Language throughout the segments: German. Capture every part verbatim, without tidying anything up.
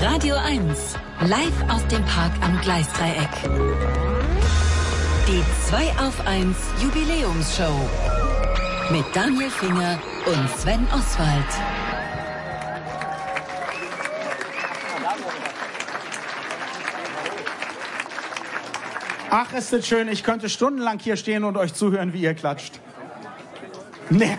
Radio eins, live aus dem Park am Gleisdreieck. Die zwei auf eins Jubiläumsshow mit Daniel Finger und Sven Oswald. Ach, ist das schön. Ich könnte stundenlang hier stehen und euch zuhören, wie ihr klatscht. Nee.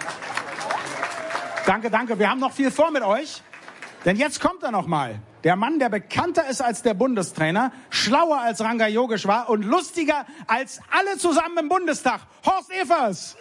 Danke, danke. Wir haben noch viel vor mit euch. Denn jetzt kommt er noch mal. Der Mann, der bekannter ist als der Bundestrainer, schlauer als Ranga Yogeshwar und lustiger als alle zusammen im Bundestag. Horst Evers.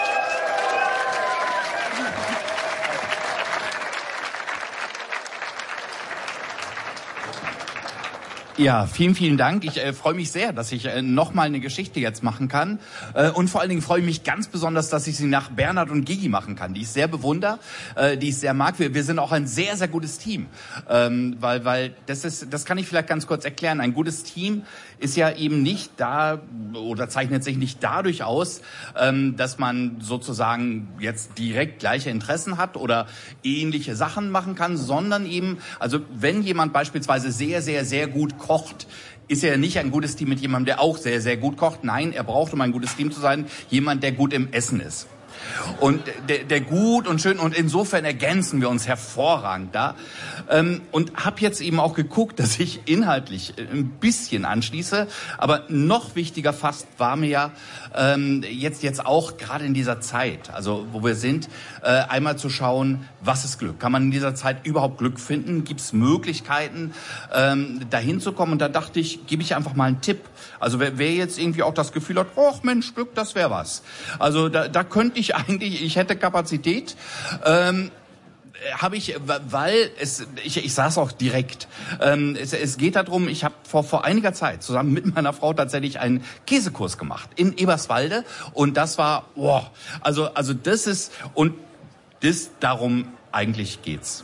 Ja, vielen, vielen Dank. Ich äh, freue mich sehr, dass ich äh, nochmal eine Geschichte jetzt machen kann. Äh, und vor allen Dingen freue ich mich ganz besonders, dass ich sie nach Bernhard und Gigi machen kann, die ich sehr bewundere, äh, die ich sehr mag. Wir, wir sind auch ein sehr, sehr gutes Team. Ähm, weil, weil das ist, das kann ich vielleicht ganz kurz erklären. Ein gutes Team ist ja eben nicht da oder zeichnet sich nicht dadurch aus, ähm, dass man sozusagen jetzt direkt gleiche Interessen hat oder ähnliche Sachen machen kann, sondern eben, also wenn jemand beispielsweise sehr, sehr, sehr gut kocht, ist er nicht ein gutes Team mit jemandem, der auch sehr, sehr gut kocht. Nein, er braucht, um ein gutes Team zu sein, jemand, der gut im Essen ist. Und der, der gut und schön, und insofern ergänzen wir uns hervorragend da. Ähm, und habe jetzt eben auch geguckt, dass ich inhaltlich ein bisschen anschließe. Aber noch wichtiger fast war mir ja ähm, jetzt, jetzt auch gerade in dieser Zeit, also wo wir sind, äh, einmal zu schauen, was ist Glück? Kann man in dieser Zeit überhaupt Glück finden? Gibt es Möglichkeiten, ähm, dahin zu kommen? Und da dachte ich, gebe ich einfach mal einen Tipp. Also wer, wer jetzt irgendwie auch das Gefühl hat, ach Mensch, Glück, das wäre was. Also da, da könnte ich eigentlich, ich hätte Kapazität, ähm, habe ich, weil es, ich, ich sage es auch direkt, ähm, es, es geht darum, ich habe vor, vor einiger Zeit zusammen mit meiner Frau tatsächlich einen Käsekurs gemacht in Eberswalde und das war, boah, also, also das ist, und das, darum eigentlich geht's.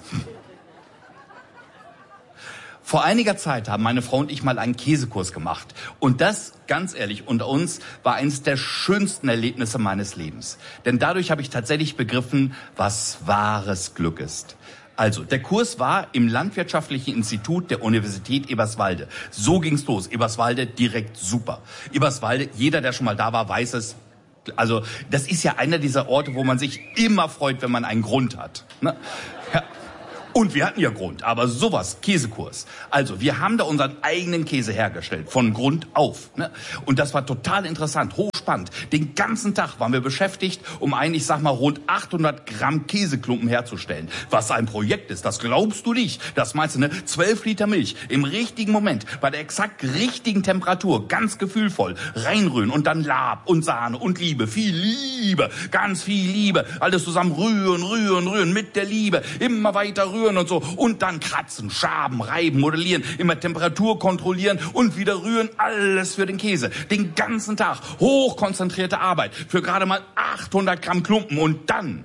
Vor einiger Zeit haben meine Frau und ich mal einen Käsekurs gemacht. Und das, ganz ehrlich, unter uns war eines der schönsten Erlebnisse meines Lebens. Denn dadurch habe ich tatsächlich begriffen, was wahres Glück ist. Also, der Kurs war im Landwirtschaftlichen Institut der Universität Eberswalde. So ging's los. Eberswalde direkt super. Eberswalde, jeder, der schon mal da war, weiß es. Also, das ist ja einer dieser Orte, wo man sich immer freut, wenn man einen Grund hat. Ne? Ja. Und wir hatten ja Grund, aber sowas, Käsekurs. Also, wir haben da unseren eigenen Käse hergestellt, von Grund auf. Ne? Und das war total interessant, hochspannend. Den ganzen Tag waren wir beschäftigt, um ein, ich sag mal, rund achthundert Gramm Käseklumpen herzustellen. Was ein Projekt ist, das glaubst du nicht. Das meinst du, ne? zwölf Liter Milch im richtigen Moment, bei der exakt richtigen Temperatur, ganz gefühlvoll, reinrühren und dann Lab und Sahne und Liebe, viel Liebe, ganz viel Liebe. Alles zusammen rühren, rühren, rühren, mit der Liebe, immer weiter rühren. Und so und dann kratzen, schaben, reiben, modellieren, immer Temperatur kontrollieren und wieder rühren, alles für den Käse. Den ganzen Tag hochkonzentrierte Arbeit für gerade mal achthundert Gramm Klumpen und dann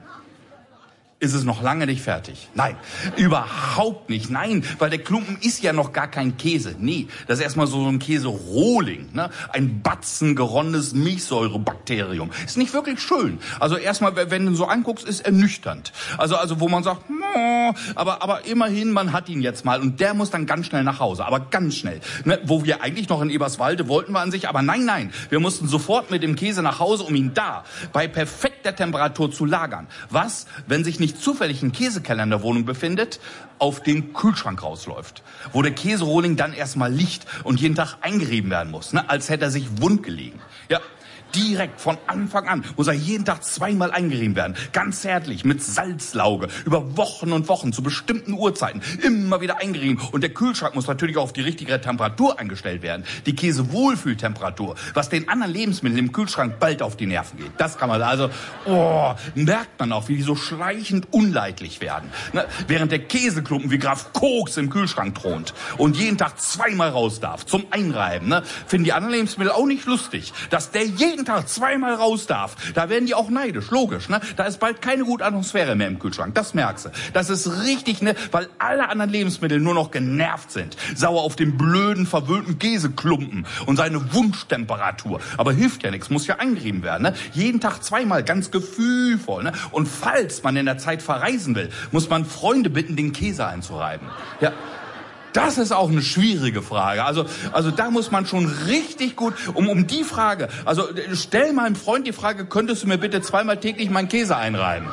ist es noch lange nicht fertig. Nein, überhaupt nicht. Nein, weil der Klumpen ist ja noch gar kein Käse. Nee, das ist erstmal so ein Käse-Rohling, ne? Ein Batzen geronnenes Milchsäurebakterium. Ist nicht wirklich schön. Also erstmal, wenn du ihn so anguckst, ist ernüchternd. Also, also wo man sagt, oh, aber, aber immerhin, man hat ihn jetzt mal. Und der muss dann ganz schnell nach Hause. Aber ganz schnell. Ne? Wo wir eigentlich noch in Eberswalde wollten wir an sich, aber nein, nein. Wir mussten sofort mit dem Käse nach Hause, um ihn da bei perfekter Temperatur zu lagern. Was, wenn sich nicht zufällig ein Käsekeller in der Wohnung befindet, auf den Kühlschrank rausläuft, wo der Käserohling dann erstmal liegt und jeden Tag eingerieben werden muss, ne? Als hätte er sich wund gelegen. Ja, direkt von Anfang an muss er jeden Tag zweimal eingerieben werden. Ganz zärtlich, mit Salzlauge, über Wochen und Wochen, zu bestimmten Uhrzeiten, immer wieder eingerieben. Und der Kühlschrank muss natürlich auch auf die richtige Temperatur eingestellt werden. Die Käsewohlfühltemperatur, was den anderen Lebensmitteln im Kühlschrank bald auf die Nerven geht. Das kann man also, oh, merkt man auch, wie die so schleichend unleidlich werden. Ne? Während der Käseklumpen wie Graf Koks im Kühlschrank thront und jeden Tag zweimal raus darf zum Einreiben, ne? Finden die anderen Lebensmittel auch nicht lustig, dass der jeden Tag zweimal raus darf. Da werden die auch neidisch, logisch, ne? Da ist bald keine gute Atmosphäre mehr im Kühlschrank, das merkst du. Das ist richtig, ne? Weil alle anderen Lebensmittel nur noch genervt sind. Sauer auf den blöden, verwöhnten Käseklumpen und seine Wunschtemperatur. Aber hilft ja nichts, muss ja eingerieben werden, ne? Jeden Tag zweimal, ganz gefühlvoll, ne? Und falls man in der Zeit verreisen will, muss man Freunde bitten, den Käse einzureiben. Ja. Das ist auch eine schwierige Frage. Also, also da muss man schon richtig gut, um, um die Frage, also stell meinem Freund die Frage, könntest du mir bitte zweimal täglich meinen Käse einreiben?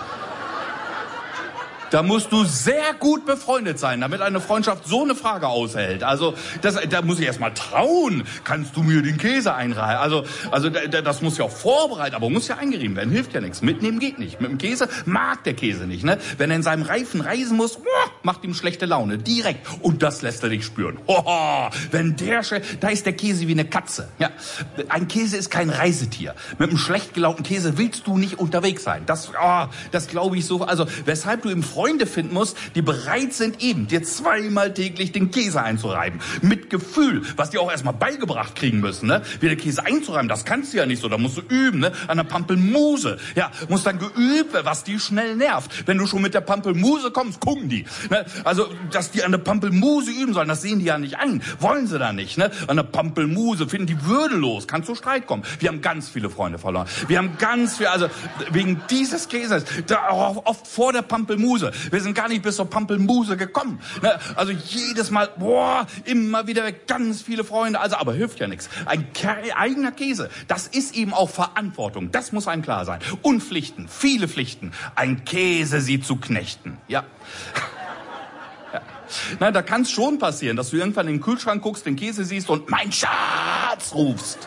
Da musst du sehr gut befreundet sein, damit eine Freundschaft so eine Frage aushält. Also das, da muss ich erst mal trauen. Kannst du mir den Käse einreihen? Also, also das muss ja auch vorbereitet, aber muss ja eingerieben werden. Hilft ja nichts. Mitnehmen geht nicht. Mit dem Käse mag der Käse nicht. Ne? Wenn er in seinem Reifen reisen muss, macht ihm schlechte Laune. Direkt. Und das lässt er dich spüren. Hoho, wenn der, da ist der Käse wie eine Katze. Ja, ein Käse ist kein Reisetier. Mit einem schlecht gelaunten Käse willst du nicht unterwegs sein. Das, oh, das glaube ich so. Also weshalb du im Freunde finden musst, die bereit sind, eben dir zweimal täglich den Käse einzureiben. Mit Gefühl, was die auch erstmal beigebracht kriegen müssen. Ne? Wie der Käse einzureiben, das kannst du ja nicht so. Da musst du üben, ne? An der Pampelmuse. Ja, muss dann geübt werden, was die schnell nervt. Wenn du schon mit der Pampelmuse kommst, gucken die. Ne? Also, dass die an der Pampelmuse üben sollen, das sehen die ja nicht ein. Wollen sie da nicht. Ne? An der Pampelmuse finden die würdelos. Kann zu Streit kommen. Wir haben ganz viele Freunde verloren. Wir haben ganz viel, also wegen dieses Käses, da auch oft vor der Pampelmuse. Wir sind gar nicht bis zur Pampelmuse gekommen. Ne? Also jedes Mal, boah, immer wieder ganz viele Freunde. Also, aber hilft ja nichts. Ein Ke- eigener Käse, das ist eben auch Verantwortung. Das muss einem klar sein. Und Pflichten, viele Pflichten. Ein Käse, sie zu knechten. Ja. Ja. Na, da kann es schon passieren, dass du irgendwann in den Kühlschrank guckst, den Käse siehst und mein Schatz rufst.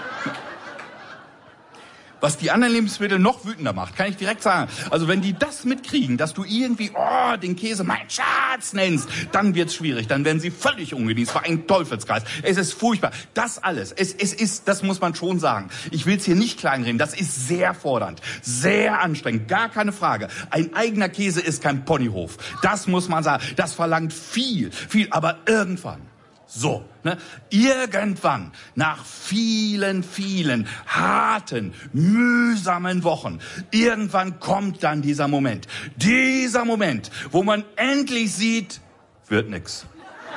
Was die anderen Lebensmittel noch wütender macht, kann ich direkt sagen. Also wenn die das mitkriegen, dass du irgendwie oh, den Käse mein Schatz nennst, dann wird's schwierig. Dann werden sie völlig ungenießt. War ein Teufelskreis. Es ist furchtbar. Das alles, es, es ist, das muss man schon sagen. Ich will's hier nicht kleinreden. Das ist sehr fordernd, sehr anstrengend. Gar keine Frage. Ein eigener Käse ist kein Ponyhof. Das muss man sagen. Das verlangt viel, viel. Aber irgendwann. So, ne? Irgendwann, nach vielen, vielen harten, mühsamen Wochen, irgendwann kommt dann dieser Moment. Dieser Moment, wo man endlich sieht, wird nix.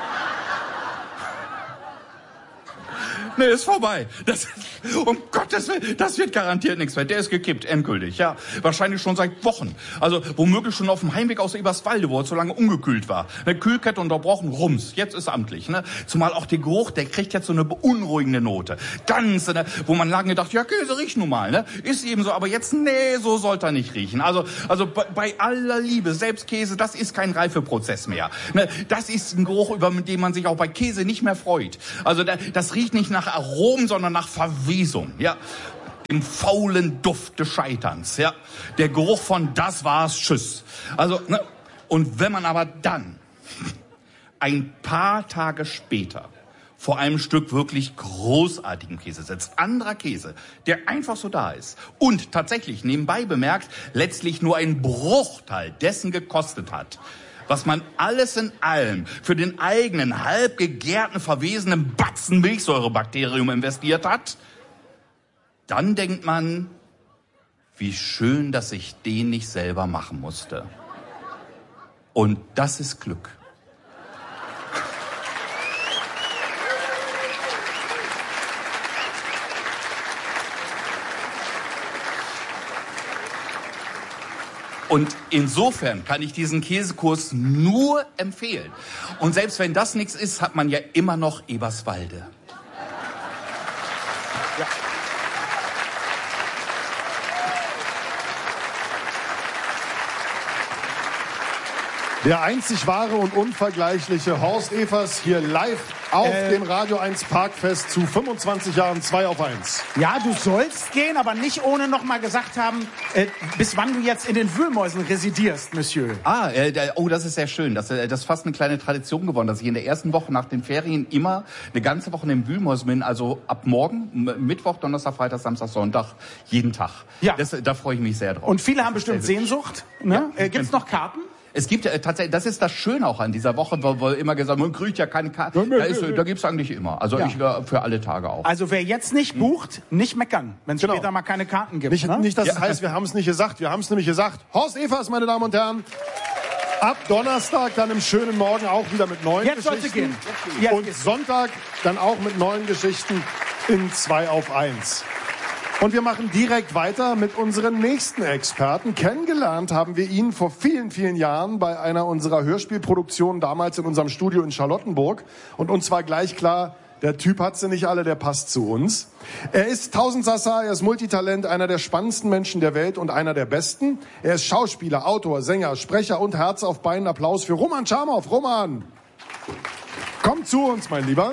Nee, ist vorbei. Das, um Gottes Willen, das wird garantiert nichts mehr. Der ist gekippt, endgültig, ja. Wahrscheinlich schon seit Wochen. Also womöglich schon auf dem Heimweg aus Eberswalde, wo er so lange ungekühlt war. Eine Kühlkette unterbrochen, rums. Jetzt ist amtlich, ne? Zumal auch der Geruch, der kriegt jetzt so eine beunruhigende Note. Ganz, ne? Wo man lange gedacht, ja, Käse riecht nun mal, ne? Ist eben so, aber jetzt, nee, so sollte er nicht riechen. Also, also bei, bei aller Liebe, selbst Käse, das ist kein Reifeprozess mehr. Ne? Das ist ein Geruch, über den man sich auch bei Käse nicht mehr freut. Also das riecht nicht nach Aromen, sondern nach Verwesung, ja. Dem faulen Duft des Scheiterns, ja. Der Geruch von das war's, tschüss. Also, ne? Und wenn man aber dann ein paar Tage später vor einem Stück wirklich großartigen Käse sitzt, anderer Käse, der einfach so da ist und tatsächlich nebenbei bemerkt, letztlich nur ein Bruchteil dessen gekostet hat, was man alles in allem für den eigenen, halb gegärten, verwesenen Batzen Milchsäurebakterium investiert hat, dann denkt man, wie schön, dass ich den nicht selber machen musste. Und das ist Glück. Und insofern kann ich diesen Käsekurs nur empfehlen. Und selbst wenn das nichts ist, hat man ja immer noch Eberswalde. Ja. Der einzig wahre und unvergleichliche Horst Evers hier live auf äh, dem Radio eins Parkfest zu fünfundzwanzig Jahren zwei auf eins. Ja, du sollst gehen, aber nicht ohne noch mal gesagt haben, äh, bis wann du jetzt in den Wühlmäusen residierst, Monsieur. Ah, äh, oh, das ist sehr schön. Das, äh, das ist fast eine kleine Tradition geworden, dass ich in der ersten Woche nach den Ferien immer eine ganze Woche in den Wühlmäusen bin. Also ab morgen, Mittwoch, Donnerstag, Freitag, Samstag, Sonntag, jeden Tag. Ja. Das, da freue ich mich sehr drauf. Und viele haben bestimmt Sehnsucht. Ne? Ja. Äh, gibt's noch Karten? Es gibt äh, tatsächlich, das ist das Schöne auch an dieser Woche, wo, wo immer gesagt, man kriegt ja keine Karte. Da, ist, da gibt's eigentlich immer. Also ja. ich äh, für alle Tage auch. Also wer jetzt nicht bucht, nicht meckern, wenn es genau. später mal keine Karten gibt. Nicht, ne? nicht dass ja. es heißt, wir haben es nicht gesagt. Wir haben es nämlich gesagt. Horst Evers, meine Damen und Herren. Ab Donnerstag dann im schönen Morgen auch wieder mit neuen jetzt Geschichten. Gehen. Jetzt und Sonntag dann auch mit neuen Geschichten in zwei auf eins. Und wir machen direkt weiter mit unserem nächsten Experten. Kennengelernt haben wir ihn vor vielen, vielen Jahren bei einer unserer Hörspielproduktionen, damals in unserem Studio in Charlottenburg. Und uns war gleich klar, der Typ hat sie nicht alle, der passt zu uns. Er ist Tausendsassa, er ist Multitalent, einer der spannendsten Menschen der Welt und einer der besten. Er ist Schauspieler, Autor, Sänger, Sprecher und Herz auf Beinen. Applaus für Roman Schamow. Roman, komm zu uns, mein Lieber.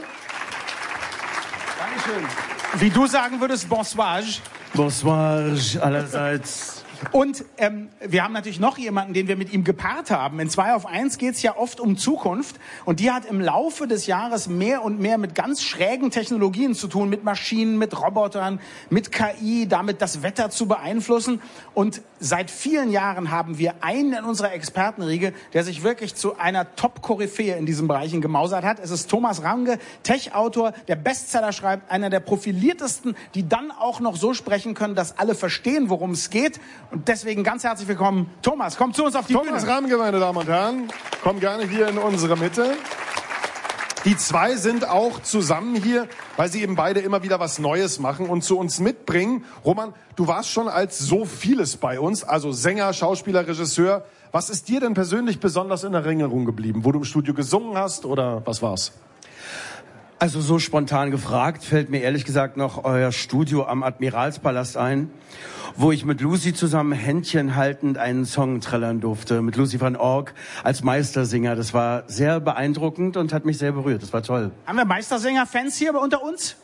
Dankeschön. Wie du sagen würdest, bonsoir. Bonsoir allerseits. Und ähm, wir haben natürlich noch jemanden, den wir mit ihm gepaart haben. In zwei auf eins geht es ja oft um Zukunft. Und die hat im Laufe des Jahres mehr und mehr mit ganz schrägen Technologien zu tun. Mit Maschinen, mit Robotern, mit K I, damit das Wetter zu beeinflussen. Und seit vielen Jahren haben wir einen in unserer Expertenriege, der sich wirklich zu einer Top-Koryphäe in diesen Bereichen gemausert hat. Es ist Thomas Range, Tech-Autor, der Bestseller schreibt, einer der profiliertesten, die dann auch noch so sprechen können, dass alle verstehen, worum es geht. Und deswegen ganz herzlich willkommen. Thomas, komm zu uns auf die Thomas Bühne. Range, meine Damen und Herren, komm gerne hier in unsere Mitte. Die zwei sind auch zusammen hier, weil sie eben beide immer wieder was Neues machen und zu uns mitbringen. Roman, du warst schon als so vieles bei uns, also Sänger, Schauspieler, Regisseur. Was ist dir denn persönlich besonders in Erinnerung geblieben? Wo du im Studio gesungen hast oder was war's? Also so spontan gefragt fällt mir ehrlich gesagt noch euer Studio am Admiralspalast ein, wo ich mit Lucy zusammen Händchen haltend einen Song trällern durfte, mit Lucy van Org als Meistersinger. Das war sehr beeindruckend und hat mich sehr berührt. Das war toll. Haben wir Meistersänger-Fans hier unter uns?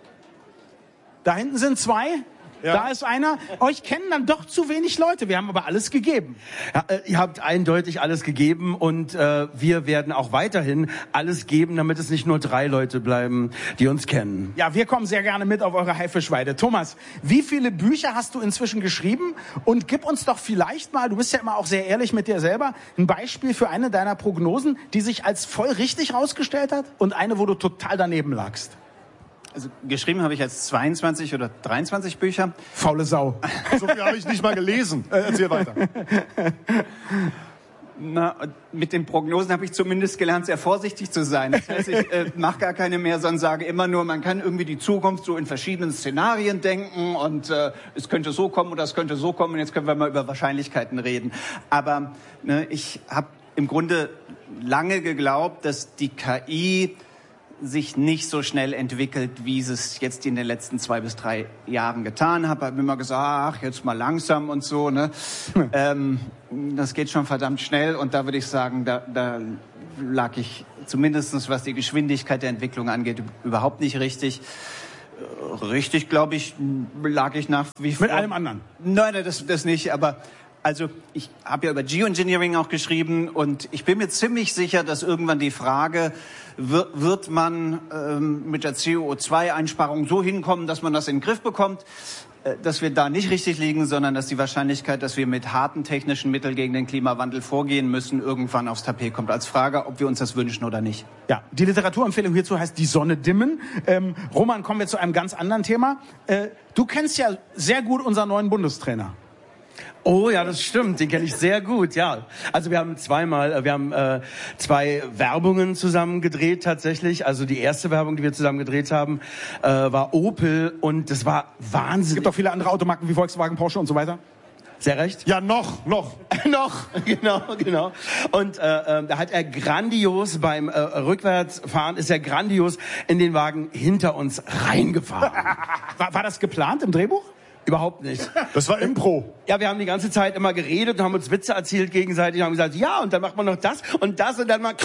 Da hinten sind zwei. Ja. Da ist einer. Euch kennen dann doch zu wenig Leute. Wir haben aber alles gegeben. Ja, äh, ihr habt eindeutig alles gegeben und äh, wir werden auch weiterhin alles geben, damit es nicht nur drei Leute bleiben, die uns kennen. Ja, wir kommen sehr gerne mit auf eure Haifischweide. Thomas, wie viele Bücher hast du inzwischen geschrieben? Und gib uns doch vielleicht mal, du bist ja immer auch sehr ehrlich mit dir selber, ein Beispiel für eine deiner Prognosen, die sich als voll richtig rausgestellt hat und eine, wo du total daneben lagst. Also geschrieben habe ich jetzt zweiundzwanzig oder dreiundzwanzig Bücher. Faule Sau. So viel habe ich nicht mal gelesen. Äh, erzähl weiter. Na, mit den Prognosen habe ich zumindest gelernt, sehr vorsichtig zu sein. Das heißt, ich äh, mache gar keine mehr, sondern sage immer nur, man kann irgendwie die Zukunft so in verschiedenen Szenarien denken und äh, es könnte so kommen oder es könnte so kommen und jetzt können wir mal über Wahrscheinlichkeiten reden. Aber ne, ich habe im Grunde lange geglaubt, dass die K I sich nicht so schnell entwickelt, wie es jetzt in den letzten zwei bis drei Jahren getan hat. Ich habe immer gesagt, ach, jetzt mal langsam und so. Ne? Hm. Ähm, das geht schon verdammt schnell und da würde ich sagen, da, da lag ich zumindest, was die Geschwindigkeit der Entwicklung angeht, überhaupt nicht richtig. Richtig, glaube ich, lag ich nach wie vor. Mit allem anderen? Nein, nein, das, das nicht, aber also ich habe ja über Geoengineering auch geschrieben und ich bin mir ziemlich sicher, dass irgendwann die Frage, wird, wird man ähm, mit der C O zwei Einsparung so hinkommen, dass man das in den Griff bekommt, äh, dass wir da nicht richtig liegen, sondern dass die Wahrscheinlichkeit, dass wir mit harten technischen Mitteln gegen den Klimawandel vorgehen müssen, irgendwann aufs Tapet kommt. Als Frage, ob wir uns das wünschen oder nicht. Ja, die Literaturempfehlung hierzu heißt Die Sonne dimmen. Ähm, Roman, kommen wir zu einem ganz anderen Thema. Äh, du kennst ja sehr gut unseren neuen Bundestrainer. Oh ja, das stimmt, den kenne ich sehr gut, ja. Also wir haben zweimal, wir haben äh, zwei Werbungen zusammen gedreht tatsächlich. Also die erste Werbung, die wir zusammen gedreht haben, äh, war Opel und das war wahnsinnig. Es gibt auch viele andere Automarken wie Volkswagen, Porsche und so weiter. Sehr recht? Ja, noch, noch. noch, genau, genau. Und äh, äh, da hat er grandios beim äh, Rückwärtsfahren, ist er grandios in den Wagen hinter uns reingefahren. war, war das geplant im Drehbuch? Überhaupt nicht. Das war Impro. Ja, wir haben die ganze Zeit immer geredet und haben uns Witze erzählt gegenseitig und haben gesagt, ja, und dann macht man noch das und das und dann mal...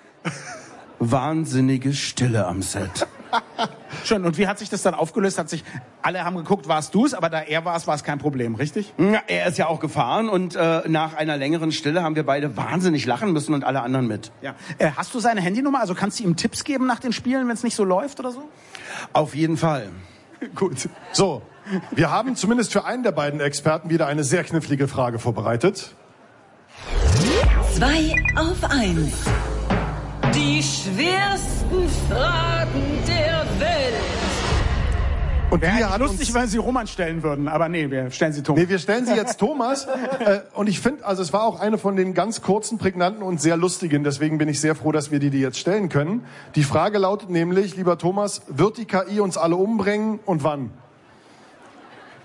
Wahnsinnige Stille am Set. Schön, und wie hat sich das dann aufgelöst? Hat sich, alle haben geguckt, warst du's, aber da er war es, war es kein Problem, richtig? Ja, er ist ja auch gefahren und äh, nach einer längeren Stille haben wir beide wahnsinnig lachen müssen und alle anderen mit. Ja. Äh, hast du seine Handynummer? Also kannst du ihm Tipps geben nach den Spielen, wenn es nicht so läuft oder so? Auf jeden Fall. Gut. So, wir haben zumindest für einen der beiden Experten wieder eine sehr knifflige Frage vorbereitet. Zwei auf eins. Die schwersten Fragen der Welt. Und Wäre wir hat lustig, uns, wenn sie Roman stellen würden, aber nee, wir stellen sie Thomas. nee, wir stellen sie jetzt Thomas. äh, und ich finde, also es war auch eine von den ganz kurzen, prägnanten und sehr lustigen. Deswegen bin ich sehr froh, dass wir die, die jetzt stellen können. Die Frage lautet nämlich, lieber Thomas, wird die K I uns alle umbringen und wann?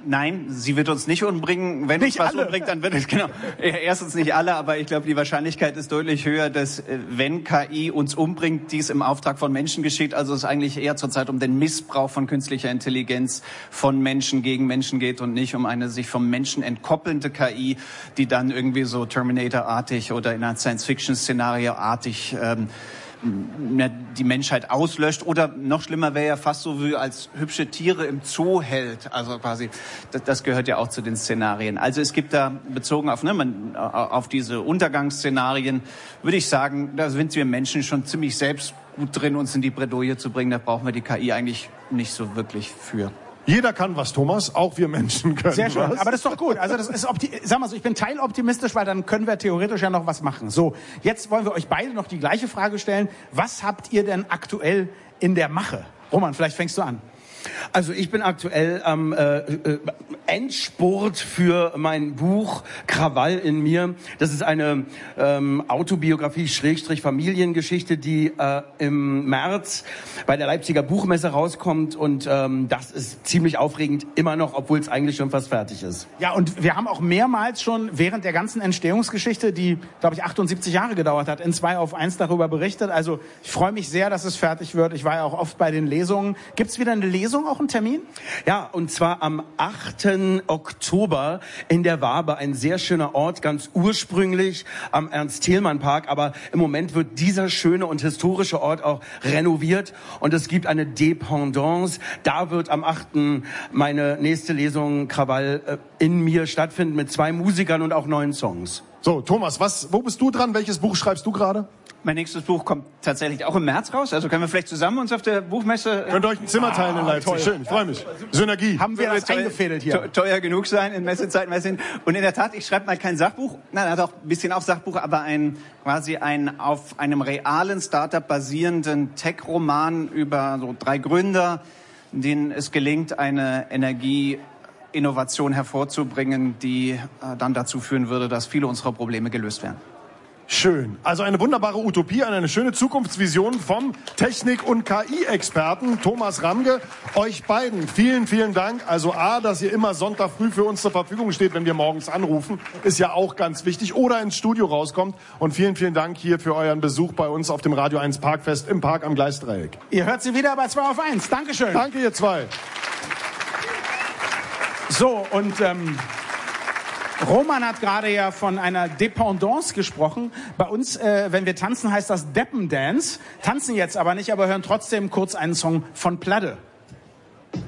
nein, sie wird uns nicht umbringen. Wenn nicht uns was alle. umbringt, dann wird es, genau, erstens nicht alle, aber ich glaube, die Wahrscheinlichkeit ist deutlich höher, dass, wenn K I uns umbringt, dies im Auftrag von Menschen geschieht. Also es eigentlich eher zurzeit um den Missbrauch von künstlicher Intelligenz von Menschen gegen Menschen geht und nicht um eine sich vom Menschen entkoppelnde K I, die dann irgendwie so Terminator-artig oder in einer Science-Fiction-Szenario-artig ähm, die Menschheit auslöscht oder noch schlimmer wäre ja fast so wie als hübsche Tiere im Zoo hält. Also quasi, das, das gehört ja auch zu den Szenarien. Also es gibt da bezogen auf, ne, man, auf diese Untergangsszenarien, würde ich sagen, da sind wir Menschen schon ziemlich selbst gut drin, uns in die Bredouille zu bringen. Da brauchen wir die K I eigentlich nicht so wirklich für. Jeder kann was, Thomas. Auch wir Menschen können Sehr schön, was. aber das ist doch gut. Also das ist, opti- sag mal so, ich bin teiloptimistisch, weil dann können wir theoretisch ja noch was machen. So, jetzt wollen wir euch beide noch die gleiche Frage stellen. Was habt ihr denn aktuell in der Mache? Roman, vielleicht fängst du an. Also ich bin aktuell am äh, äh, Endspurt für mein Buch Krawall in mir. Das ist eine ähm, Autobiografie Schrägstrich Familiengeschichte, die äh, im März bei der Leipziger Buchmesse rauskommt und ähm, das ist ziemlich aufregend immer noch, obwohl es eigentlich schon fast fertig ist. Ja, und wir haben auch mehrmals schon während der ganzen Entstehungsgeschichte, die, glaube ich, achtundsiebzig Jahre gedauert hat, in zwei auf eins darüber berichtet. Also ich freue mich sehr, dass es fertig wird. Ich war ja auch oft bei den Lesungen. Gibt's wieder eine Lesung? Auch einen Termin? Ja, und zwar am achten Oktober in der Wabe, ein sehr schöner Ort, ganz ursprünglich am Ernst-Thälmann-Park, aber im Moment wird dieser schöne und historische Ort auch renoviert und es gibt eine Dependance. Da wird am achten meine nächste Lesung Krawall in mir stattfinden mit zwei Musikern und auch neuen Songs. So, Thomas, was, wo bist du dran? Welches Buch schreibst du gerade? Mein nächstes Buch kommt tatsächlich auch im März raus. Also können wir vielleicht zusammen uns auf der Buchmesse... Könnt ihr euch ein Zimmer teilen in Leipzig. toll. Schön, ich freue mich. Synergie. Haben wir das eingefädelt hier? Teuer genug sein in Messezeiten. Und in der Tat, ich schreibe mal kein Sachbuch. Nein, doch ein bisschen auch Sachbuch, aber ein quasi ein auf einem realen Startup basierenden Tech-Roman über so drei Gründer, denen es gelingt, eine Energieinnovation hervorzubringen, die äh, dann dazu führen würde, dass viele unserer Probleme gelöst werden. Schön. Also eine wunderbare Utopie, eine schöne Zukunftsvision vom Technik- und K I-Experten Thomas Ramge. Euch beiden vielen, vielen Dank. Also A, dass ihr immer Sonntag früh für uns zur Verfügung steht, wenn wir morgens anrufen, ist ja auch ganz wichtig. Oder ins Studio rauskommt. Und vielen, vielen Dank hier für euren Besuch bei uns auf dem Radio eins Parkfest im Park am Gleisdreieck. Ihr hört sie wieder bei zwei auf eins. Dankeschön. Danke, ihr zwei. So, und... Ähm Roman hat gerade ja von einer Dependance gesprochen. Bei uns, äh, wenn wir tanzen, heißt das Deppendance. Tanzen jetzt aber nicht, aber hören trotzdem kurz einen Song von Pladde.